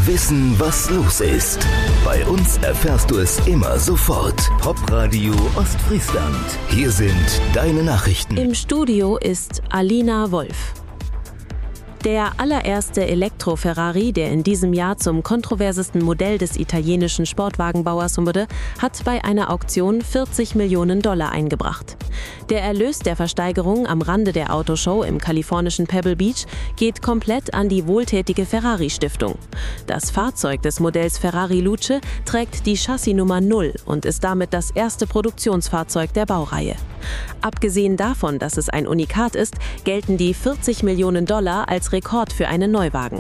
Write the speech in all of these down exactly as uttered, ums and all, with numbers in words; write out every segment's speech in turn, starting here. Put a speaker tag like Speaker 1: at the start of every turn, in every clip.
Speaker 1: Wissen, was los ist. Bei uns erfährst du es immer sofort. Popradio Ostfriesland. Hier sind deine Nachrichten.
Speaker 2: Im Studio ist Alina Wolf. Der allererste Elektro-Ferrari, der in diesem Jahr zum kontroversesten Modell des italienischen Sportwagenbauers wurde, hat bei einer Auktion vierzig Millionen Dollar eingebracht. Der Erlös der Versteigerung am Rande der Autoshow im kalifornischen Pebble Beach geht komplett an die wohltätige Ferrari-Stiftung. Das Fahrzeug des Modells Ferrari Luce trägt die Chassisnummer null und ist damit das erste Produktionsfahrzeug der Baureihe. Abgesehen davon, dass es ein Unikat ist, gelten die vierzig Millionen Dollar als Rekord für einen Neuwagen.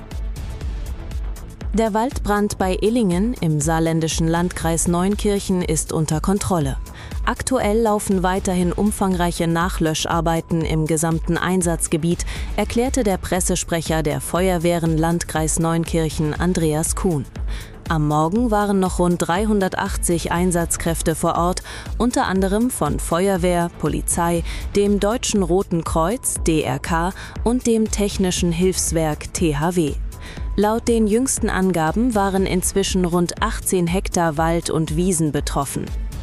Speaker 2: Der Waldbrand bei Illingen im saarländischen Landkreis Neunkirchen ist unter Kontrolle. Aktuell laufen weiterhin umfangreiche Nachlöscharbeiten im gesamten Einsatzgebiet, erklärte der Pressesprecher der Feuerwehren Landkreis Neunkirchen Andreas Kuhn. Am Morgen waren noch rund dreihundertachtzig Einsatzkräfte vor Ort, unter anderem von Feuerwehr, Polizei, dem Deutschen Roten Kreuz D R K und dem Technischen Hilfswerk T H W. Laut den jüngsten Angaben waren inzwischen rund achtzehn Hektar Wald und Wiesen betroffen.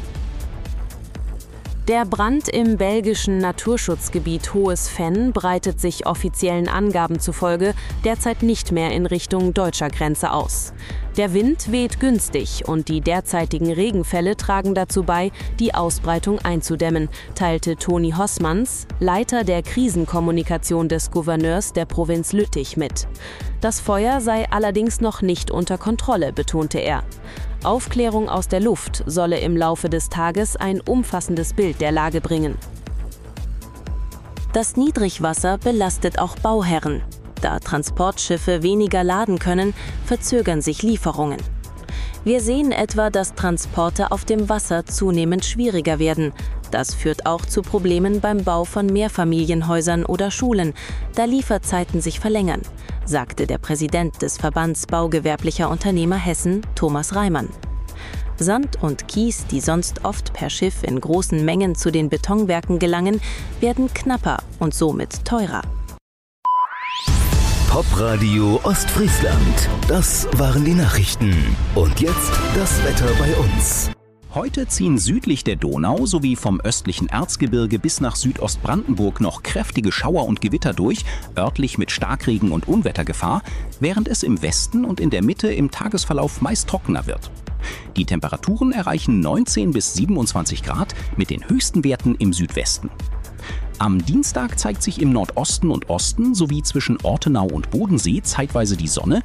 Speaker 2: Der Brand im belgischen Naturschutzgebiet Hohes Venn breitet sich offiziellen Angaben zufolge derzeit nicht mehr in Richtung deutscher Grenze aus. Der Wind weht günstig und die derzeitigen Regenfälle tragen dazu bei, die Ausbreitung einzudämmen, teilte Toni Hossmanns, Leiter der Krisenkommunikation des Gouverneurs der Provinz Lüttich, mit. Das Feuer sei allerdings noch nicht unter Kontrolle, betonte er. Aufklärung aus der Luft solle im Laufe des Tages ein umfassendes Bild der Lage bringen. Das Niedrigwasser belastet auch Bauherren. Da Transportschiffe weniger laden können, verzögern sich Lieferungen. Wir sehen etwa, dass Transporte auf dem Wasser zunehmend schwieriger werden. Das führt auch zu Problemen beim Bau von Mehrfamilienhäusern oder Schulen, da Lieferzeiten sich verlängern, sagte der Präsident des Verbands Baugewerblicher Unternehmer Hessen, Thomas Reimann. Sand und Kies, die sonst oft per Schiff in großen Mengen zu den Betonwerken gelangen, werden knapper und somit teurer.
Speaker 1: Popradio Ostfriesland. Das waren die Nachrichten. Und jetzt das Wetter bei uns.
Speaker 3: Heute ziehen südlich der Donau sowie vom östlichen Erzgebirge bis nach Südostbrandenburg noch kräftige Schauer und Gewitter durch, örtlich mit Starkregen und Unwettergefahr, während es im Westen und in der Mitte im Tagesverlauf meist trockener wird. Die Temperaturen erreichen neunzehn bis siebenundzwanzig Grad mit den höchsten Werten im Südwesten. Am Dienstag zeigt sich im Nordosten und Osten sowie zwischen Ortenau und Bodensee zeitweise die Sonne,